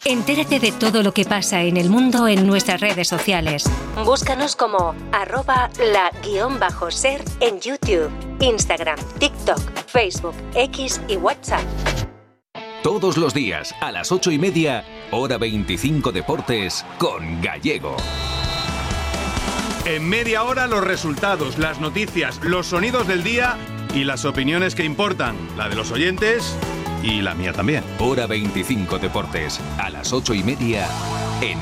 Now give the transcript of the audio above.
Entérate de todo lo que pasa en el mundo en nuestras redes sociales. Búscanos como @la_ser en YouTube, Instagram, TikTok, Facebook, X y WhatsApp. Todos los días a las 8:30, Hora 25 Deportes con Gallego. En media hora los resultados, las noticias, los sonidos del día y las opiniones que importan, la de los oyentes y la mía también. Hora 25 Deportes, a las 8:30